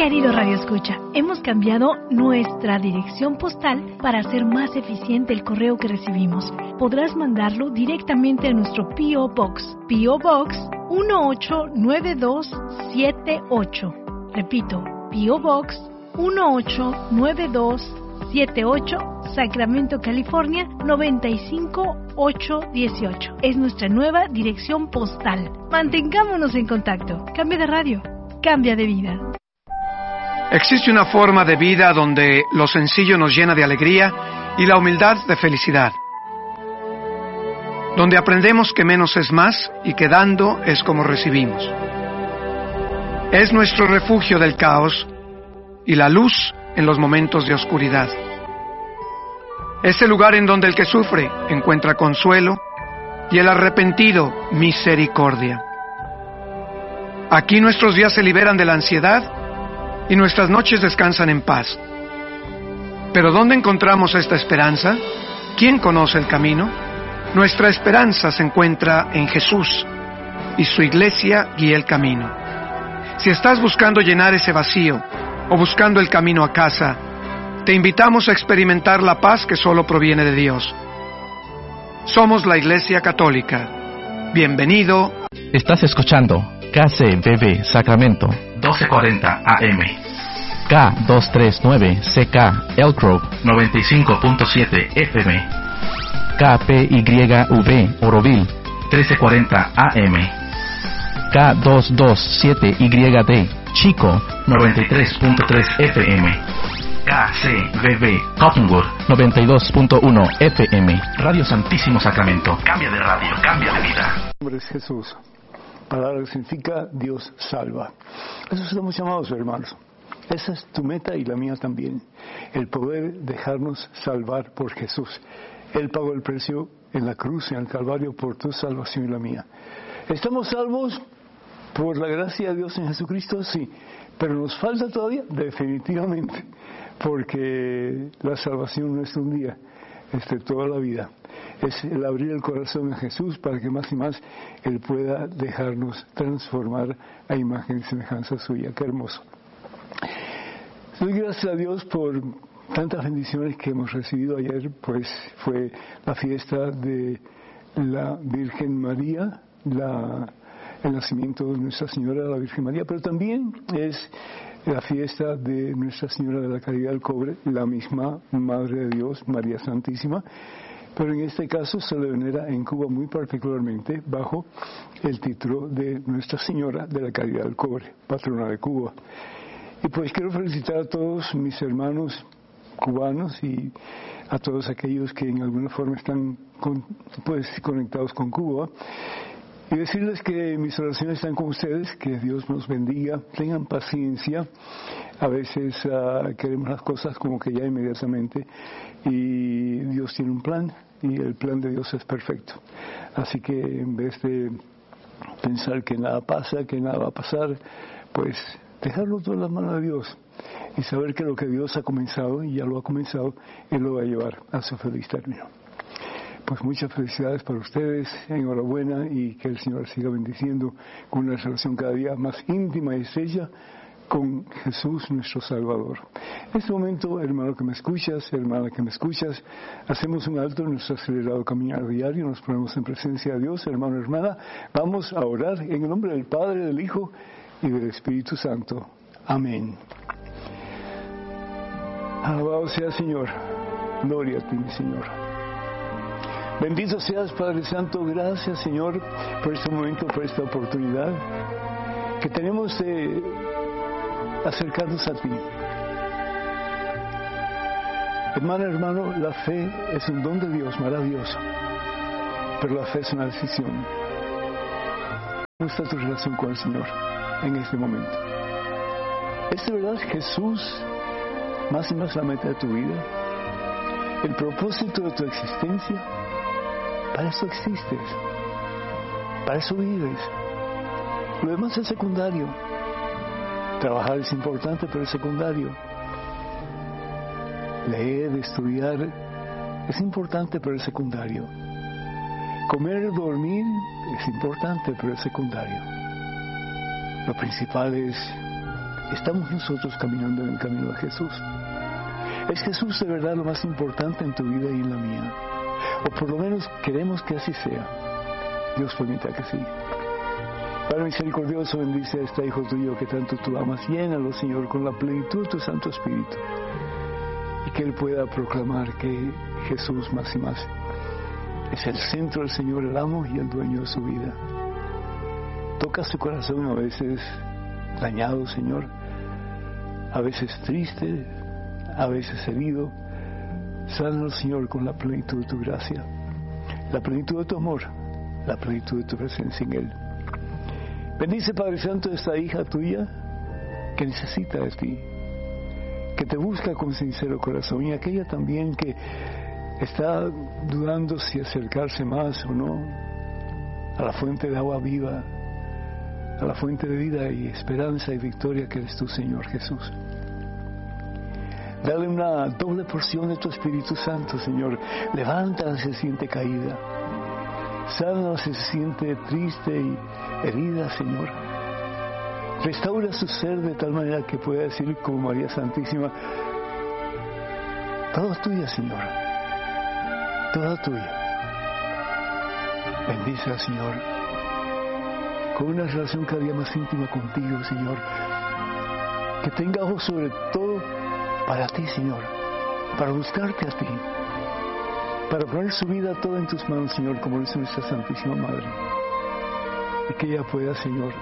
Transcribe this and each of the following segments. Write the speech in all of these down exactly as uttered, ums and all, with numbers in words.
Querido Radio Escucha, hemos cambiado nuestra dirección postal para hacer más eficiente el correo que recibimos. Podrás mandarlo directamente a nuestro P O Box, P O Box uno ocho nueve dos siete ocho. Repito, P O Box uno ocho nueve dos siete ocho, Sacramento, California noventa y cinco ocho dieciocho. Es nuestra nueva dirección postal. Mantengámonos en contacto. Cambia de radio, cambia de vida. Existe una forma de vida donde lo sencillo nos llena de alegría y la humildad de felicidad. Donde aprendemos que menos es más y que dando es como recibimos. Es nuestro refugio del caos y la luz en los momentos de oscuridad. Es el lugar en donde el que sufre encuentra consuelo y el arrepentido misericordia. Aquí nuestros días se liberan de la ansiedad y nuestras noches descansan en paz. Pero ¿dónde encontramos esta esperanza? ¿Quién conoce el camino? Nuestra esperanza se encuentra en Jesús y su iglesia guía el camino. Si estás buscando llenar ese vacío o buscando el camino a casa, te invitamos a experimentar la paz que solo proviene de Dios. Somos la Iglesia Católica. Bienvenido. Estás escuchando K C B B Sacramento doce cuarenta A M, K doscientos treinta y nueve C K Elk Grove noventa y cinco punto siete F M, K P Y V Oroville trece cuarenta A M, K doscientos veintisiete Y D Chico noventa y tres punto tres F M, K C B B Cottonwood noventa y dos punto uno F M. Radio Santísimo Sacramento. Cambia de radio, cambia de vida. Mi nombre es Jesús. Palabra que significa Dios salva. Eso estamos llamados, hermanos. Esa es tu meta y la mía también. El poder dejarnos salvar por Jesús. Él pagó el precio en la cruz, en el Calvario, por tu salvación y la mía. ¿Estamos salvos por la gracia de Dios en Jesucristo? Sí. Pero nos falta todavía, definitivamente. Porque la salvación no es un día, es de toda la vida. Es el abrir el corazón a Jesús para que más y más Él pueda dejarnos transformar a imagen y semejanza suya. ¡Qué hermoso! Doy gracias a Dios por tantas bendiciones que hemos recibido. Ayer pues fue la fiesta de la Virgen María, la, el nacimiento de Nuestra Señora, la Virgen María, pero también es la fiesta de Nuestra Señora de la Caridad del Cobre, la misma Madre de Dios, María Santísima. Pero en este caso se le venera en Cuba muy particularmente bajo el título de Nuestra Señora de la Caridad del Cobre, patrona de Cuba. Y pues quiero felicitar a todos mis hermanos cubanos y a todos aquellos que en alguna forma están con, pues, conectados con Cuba. Y decirles que mis oraciones están con ustedes, que Dios nos bendiga, tengan paciencia. A veces uh, queremos las cosas como que ya inmediatamente, y Dios tiene un plan, y el plan de Dios es perfecto. Así que en vez de pensar que nada pasa, que nada va a pasar, pues dejarlo todo en las manos de Dios, y saber que lo que Dios ha comenzado, y ya lo ha comenzado, Él lo va a llevar a su feliz término. Pues muchas felicidades para ustedes, enhorabuena, y que el Señor siga bendiciendo con una relación cada día más íntima y estrecha con Jesús nuestro Salvador. En este momento, hermano que me escuchas, hermana que me escuchas, hacemos un alto en nuestro acelerado caminar diario, nos ponemos en presencia de Dios, hermano, hermana, vamos a orar en el nombre del Padre, del Hijo y del Espíritu Santo. Amén. Alabado sea el Señor, gloria a ti, mi Señor. Bendito seas, Padre Santo, gracias, Señor, por este momento, por esta oportunidad que tenemos de acercarnos a ti. Hermana, hermano, la fe es un don de Dios maravilloso, pero la fe es una decisión. ¿Cómo está tu relación con el Señor en este momento? ¿Es de verdad Jesús más y más la meta de tu vida? ¿El propósito de tu existencia? Para eso existes, para eso vives. Lo demás es secundario. Trabajar es importante, pero es secundario. Leer, estudiar es importante, pero es secundario. Comer, dormir es importante, pero es secundario. Lo principal es estamos nosotros caminando en el camino de Jesús. ¿Es Jesús de verdad lo más importante en tu vida y en la mía? O por lo menos queremos que así sea. Dios permita que sí. Padre misericordioso, bendice a este hijo tuyo que tanto tú amas. Llénalo, Señor, con la plenitud de tu Santo Espíritu. Y que él pueda proclamar que Jesús más y más es el centro del Señor, el amo y el dueño de su vida. Toca su corazón a veces dañado, Señor, a veces triste, a veces herido. Sánalo, Señor, con la plenitud de tu gracia, la plenitud de tu amor, la plenitud de tu presencia en él. Bendice, Padre Santo, a esta hija tuya que necesita de ti, que te busca con sincero corazón, y aquella también que está dudando si acercarse más o no a la fuente de agua viva, a la fuente de vida y esperanza y victoria que eres tú, Señor Jesús. Dale una doble porción de tu Espíritu Santo, Señor. Levántala si se siente caída. Sánala si se siente triste y herida, Señor. Restaura su ser de tal manera que pueda decir como María Santísima: toda tuya, Señor. Toda tuya. Bendice, Señor, con una relación cada día más íntima contigo, Señor. Que tenga ojos sobre todo para ti, Señor, para buscarte a ti, para poner su vida toda en tus manos, Señor, como dice nuestra Santísima Madre. Y que ella pueda, Señor,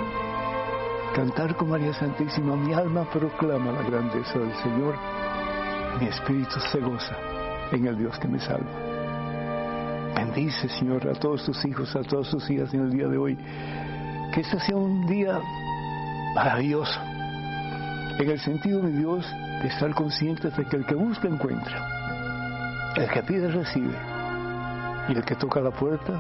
cantar con María Santísima: mi alma proclama la grandeza del Señor, mi espíritu se goza en el Dios que me salva. Bendice, Señor, a todos tus hijos, a todas tus hijas en el día de hoy. Que este sea un día maravilloso, en el sentido, mi Dios, de estar conscientes de que el que busca encuentra, el que pide recibe, y el que toca la puerta,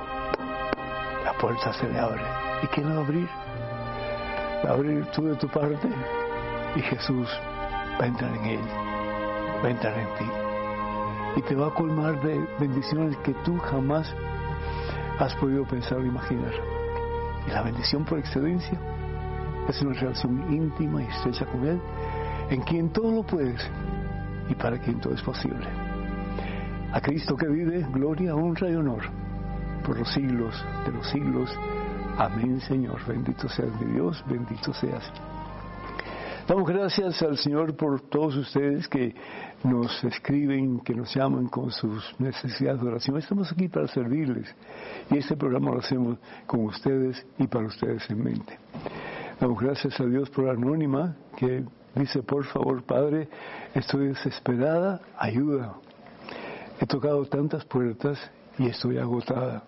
la puerta se le abre. ¿Y quién la va a abrir? Va a abrir tú de tu parte, y Jesús va a entrar en él, va a entrar en ti, y te va a colmar de bendiciones que tú jamás has podido pensar o imaginar. Y la bendición por excelencia es una relación íntima y estrecha con Él, en quien todo lo puedes y para quien todo es posible. A Cristo que vive, gloria, honra y honor por los siglos de los siglos. Amén, Señor. Bendito seas mi Dios, bendito seas. Damos gracias al Señor por todos ustedes que nos escriben, que nos llaman con sus necesidades de oración. Estamos aquí para servirles, y este programa lo hacemos con ustedes y para ustedes en mente. Damos gracias a Dios por Anónima, que dice: por favor, Padre, estoy desesperada, ayuda. He tocado tantas puertas y estoy agotada.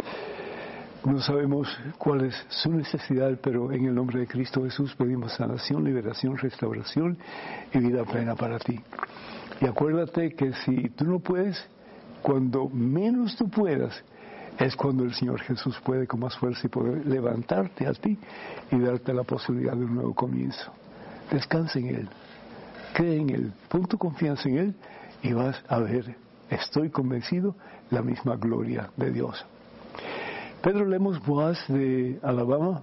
No sabemos cuál es su necesidad, pero en el nombre de Cristo Jesús pedimos sanación, liberación, restauración y vida plena para ti. Y acuérdate que si tú no puedes, cuando menos tú puedas, es cuando el Señor Jesús puede con más fuerza y poder levantarte a ti y darte la posibilidad de un nuevo comienzo. Descansa en Él, cree en Él, pon tu confianza en Él y vas a ver, estoy convencido, la misma gloria de Dios. Pedro Lemos Boaz de Alabama,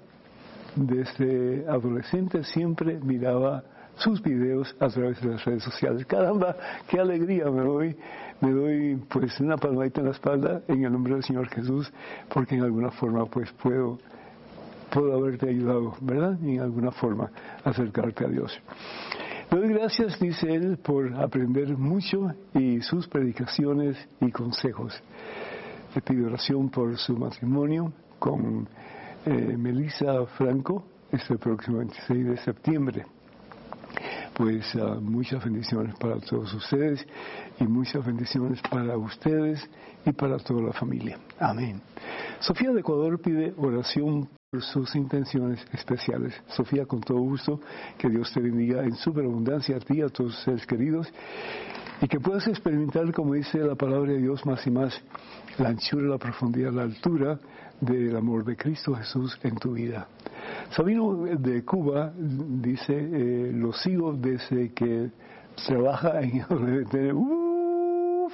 desde adolescente siempre miraba sus videos a través de las redes sociales. Caramba, qué alegría me doy, me doy pues una palmadita en la espalda en el nombre del Señor Jesús, porque en alguna forma pues puedo, puedo haberte ayudado, ¿verdad? En alguna forma acercarte a Dios. Le doy gracias, dice él, por aprender mucho y sus predicaciones y consejos. Le pido oración por su matrimonio con eh, Melissa Franco este próximo veintiséis de septiembre. Pues uh, muchas bendiciones para todos ustedes y muchas bendiciones para ustedes y para toda la familia. Amén. Sofía de Ecuador pide oración por sus intenciones especiales. Sofía, con todo gusto, que Dios te bendiga en superabundancia a ti y a tus seres queridos, y que puedas experimentar, como dice la palabra de Dios, más y más la anchura, la profundidad, la altura del amor de Cristo Jesús en tu vida. Sabino de Cuba dice: eh, lo sigo desde que trabaja en Uf,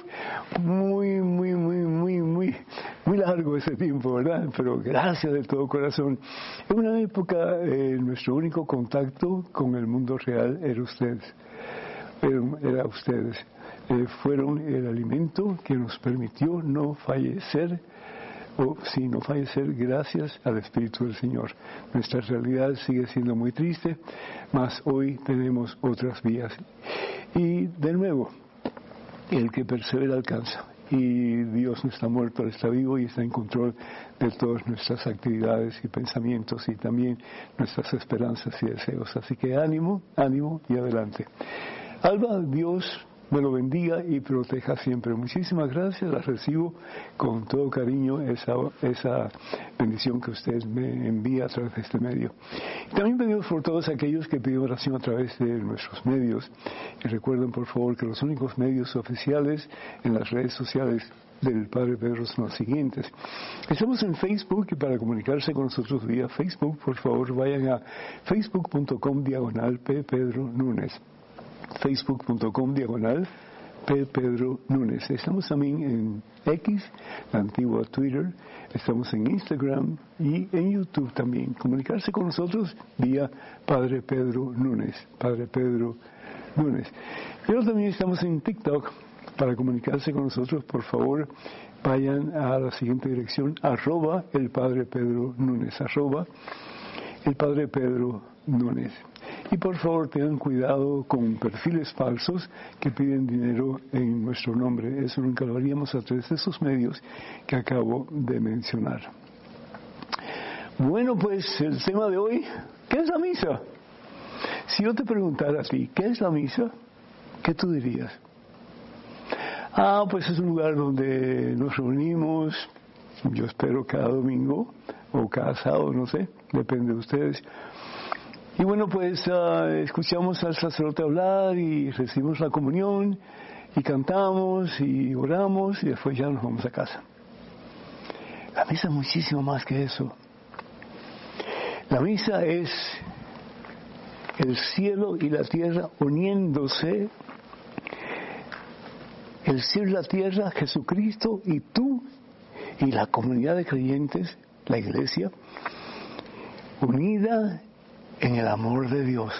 muy, muy, muy, muy, muy, muy largo ese tiempo, ¿verdad? Pero gracias de todo corazón. En una época, eh, nuestro único contacto con el mundo real era ustedes. Era, era ustedes. Eh, fueron el alimento que nos permitió no fallecer, o sí, no fallecer gracias al Espíritu del Señor. Nuestra realidad sigue siendo muy triste, mas hoy tenemos otras vías. Y de nuevo, el que persevera alcanza. Y Dios no está muerto, Él está vivo y está en control de todas nuestras actividades y pensamientos y también nuestras esperanzas y deseos. Así que ánimo, ánimo y adelante. Alba, Dios me lo bendiga y proteja siempre. Muchísimas gracias, las recibo con todo cariño, esa, esa bendición que usted me envía a través de este medio. Y también pedimos por todos aquellos que piden oración a través de nuestros medios. Y recuerden, por favor, que los únicos medios oficiales en las redes sociales del Padre Pedro son los siguientes. Estamos en Facebook y para comunicarse con nosotros vía Facebook, por favor, vayan a facebook punto com diagonal P. Pedro Núñez. facebook punto com diagonal P. Pedro Núñez. Estamos también en X, la antigua Twitter, estamos en Instagram y en YouTube también. Comunicarse con nosotros vía Padre Pedro Núñez, Padre Pedro Núñez. Pero también estamos en TikTok. Para comunicarse con nosotros, por favor, vayan a la siguiente dirección, arroba el Padre Pedro Núñez, arroba el Padre Pedro Núñez. Y por favor tengan cuidado con perfiles falsos que piden dinero en nuestro nombre. Eso nunca lo haríamos a través de esos medios que acabo de mencionar. Bueno, pues el tema de hoy, ¿qué es la misa? Si yo te preguntara a ti, ¿qué es la misa? ¿Qué tú dirías? Ah, pues es un lugar donde nos reunimos, yo espero cada domingo o cada sábado, no sé, depende de ustedes. Y bueno, pues uh, escuchamos al sacerdote hablar y recibimos la comunión y cantamos y oramos y después ya nos vamos a casa. La misa es muchísimo más que eso. La misa es el cielo y la tierra uniéndose, el cielo y la tierra, Jesucristo y tú y la comunidad de creyentes, la iglesia, unida en el amor de Dios.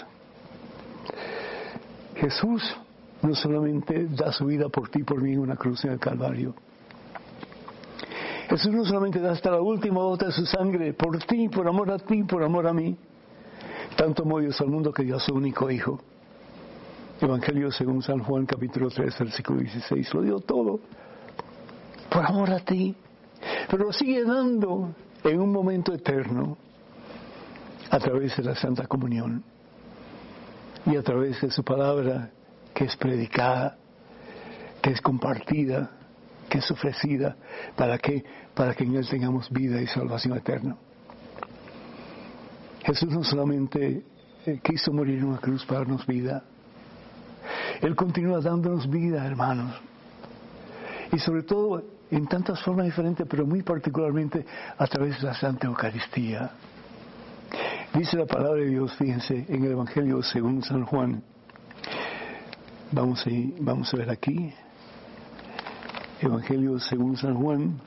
Jesús no solamente da su vida por ti y por mí en una cruz en el Calvario. Jesús no solamente da hasta la última gota de su sangre por ti, por amor a ti, por amor a mí. Tanto amó Dios al mundo que dio a su único Hijo. Evangelio según San Juan, capítulo tres, versículo dieciséis. Lo dio todo por amor a ti. Pero lo sigue dando en un momento eterno a través de la Santa Comunión y a través de su palabra que es predicada, que es compartida, que es ofrecida, ¿para qué? Para que en Él tengamos vida y salvación eterna. Jesús no solamente eh, quiso morir en una cruz para darnos vida, Él continúa dándonos vida, hermanos, y sobre todo en tantas formas diferentes, pero muy particularmente a través de la Santa Eucaristía. Dice la palabra de Dios, fíjense, en el Evangelio según San Juan. Vamos a, vamos a ver aquí. Evangelio según San Juan,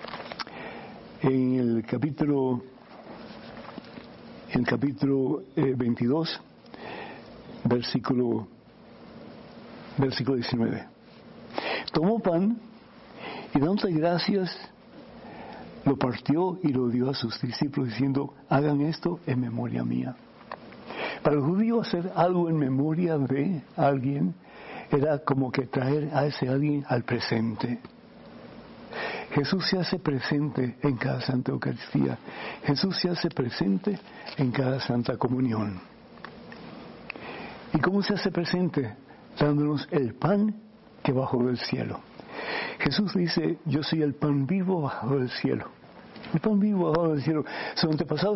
en el capítulo, en el capítulo eh, veintidós, versículo, versículo diecinueve. Tomó pan y dándole gracias, lo partió y lo dio a sus discípulos diciendo, hagan esto en memoria mía. Para el judío hacer algo en memoria de alguien era como que traer a ese alguien al presente. Jesús se hace presente en cada Santa Eucaristía. Jesús se hace presente en cada Santa Comunión. ¿Y cómo se hace presente? Dándonos el pan que bajó del cielo. Jesús dice, yo soy el pan vivo bajado del cielo. El pan vivo bajado del cielo. Su antepasado